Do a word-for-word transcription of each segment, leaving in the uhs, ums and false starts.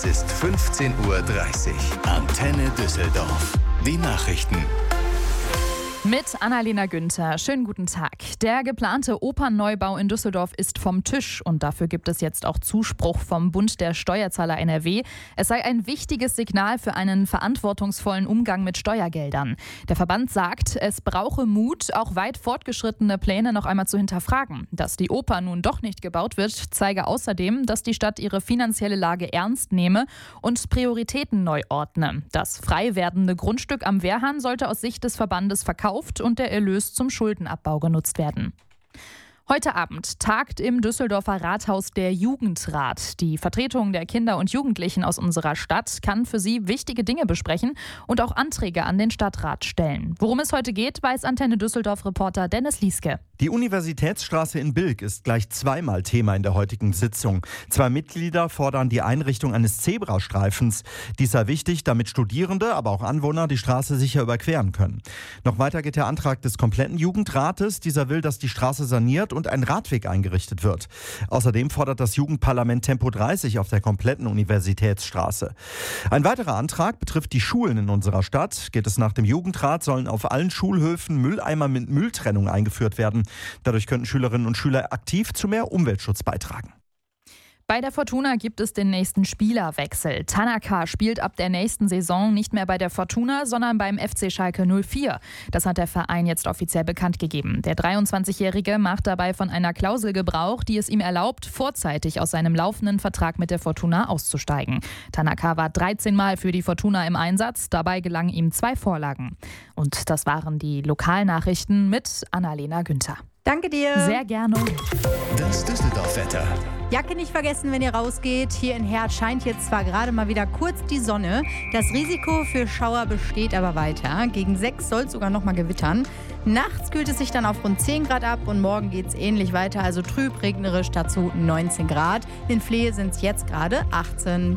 Es ist fünfzehn Uhr dreißig. Antenne Düsseldorf. Die Nachrichten. Mit Annalena Günther. Schönen guten Tag. Der geplante Opernneubau in Düsseldorf ist vom Tisch und dafür gibt es jetzt auch Zuspruch vom Bund der Steuerzahler N R W. Es sei ein wichtiges Signal für einen verantwortungsvollen Umgang mit Steuergeldern. Der Verband sagt, es brauche Mut, auch weit fortgeschrittene Pläne noch einmal zu hinterfragen. Dass die Oper nun doch nicht gebaut wird, zeige außerdem, dass die Stadt ihre finanzielle Lage ernst nehme und Prioritäten neu ordne. Das frei werdende Grundstück am Wehrhahn sollte aus Sicht des Verbandes verkauft und der Erlös zum Schuldenabbau genutzt werden. Heute Abend tagt im Düsseldorfer Rathaus der Jugendrat. Die Vertretung der Kinder und Jugendlichen aus unserer Stadt kann für sie wichtige Dinge besprechen und auch Anträge an den Stadtrat stellen. Worum es heute geht, weiß Antenne Düsseldorf-Reporter Dennis Lieske. Die Universitätsstraße in Bilk ist gleich zweimal Thema in der heutigen Sitzung. Zwei Mitglieder fordern die Einrichtung eines Zebrastreifens. Dies sei wichtig, damit Studierende, aber auch Anwohner die Straße sicher überqueren können. Noch weiter geht der Antrag des kompletten Jugendrates. Dieser will, dass die Straße saniert und ein Radweg eingerichtet wird. Außerdem fordert das Jugendparlament Tempo dreißig auf der kompletten Universitätsstraße. Ein weiterer Antrag betrifft die Schulen in unserer Stadt. Geht es nach dem Jugendrat, sollen auf allen Schulhöfen Mülleimer mit Mülltrennung eingeführt werden. Dadurch könnten Schülerinnen und Schüler aktiv zu mehr Umweltschutz beitragen. Bei der Fortuna gibt es den nächsten Spielerwechsel. Tanaka spielt ab der nächsten Saison nicht mehr bei der Fortuna, sondern beim F C Schalke null vier. Das hat der Verein jetzt offiziell bekannt gegeben. Der dreiundzwanzigjährige macht dabei von einer Klausel Gebrauch, die es ihm erlaubt, vorzeitig aus seinem laufenden Vertrag mit der Fortuna auszusteigen. Tanaka war dreizehn Mal für die Fortuna im Einsatz. Dabei gelangen ihm zwei Vorlagen. Und das waren die Lokalnachrichten mit Annalena Günther. Danke dir. Sehr gerne. Das Düsseldorf-Wetter. Jacke nicht vergessen, wenn ihr rausgeht. Hier in Herth scheint jetzt zwar gerade mal wieder kurz die Sonne. Das Risiko für Schauer besteht aber weiter. Gegen sechs soll es sogar noch mal gewittern. Nachts kühlt es sich dann auf rund zehn Grad ab und morgen geht es ähnlich weiter. Also trüb, regnerisch, dazu neunzehn Grad. In Flehe sind es jetzt gerade achtzehn.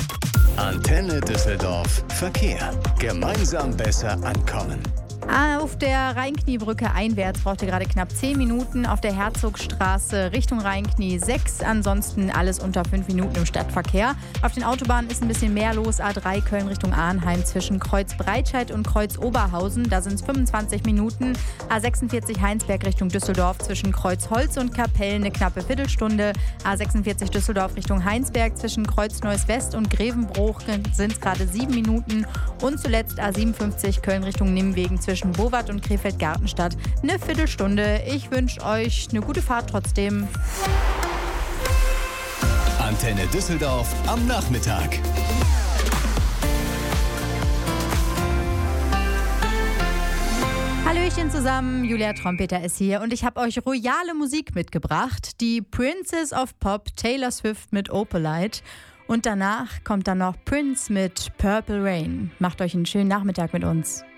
Antenne Düsseldorf. Verkehr. Gemeinsam besser ankommen. Auf der Rheinkniebrücke einwärts braucht ihr gerade knapp zehn Minuten. Auf der Herzogstraße Richtung Rheinknie sechs. Ansonsten alles unter fünf Minuten im Stadtverkehr. Auf den Autobahnen ist ein bisschen mehr los. A drei Köln Richtung Arnheim zwischen Kreuz Breitscheid und Kreuz Oberhausen. Da sind es fünfundzwanzig Minuten. A sechsundvierzig Heinsberg Richtung Düsseldorf zwischen Kreuz Holz und Kapellen eine knappe Viertelstunde. A sechsundvierzig Düsseldorf Richtung Heinsberg zwischen Kreuz Neuss West und Grevenbruch sind es gerade sieben Minuten. Und zuletzt A siebenundfünfzig Köln Richtung Nimwegen zwischen Zwischen Bowat und Krefeld-Gartenstadt eine Viertelstunde. Ich wünsche euch eine gute Fahrt trotzdem. Antenne Düsseldorf am Nachmittag. Hallöchen zusammen, Julia Trompeter ist hier und ich habe euch royale Musik mitgebracht. Die Princess of Pop, Taylor Swift mit Opalite. Und danach kommt dann noch Prince mit Purple Rain. Macht euch einen schönen Nachmittag mit uns.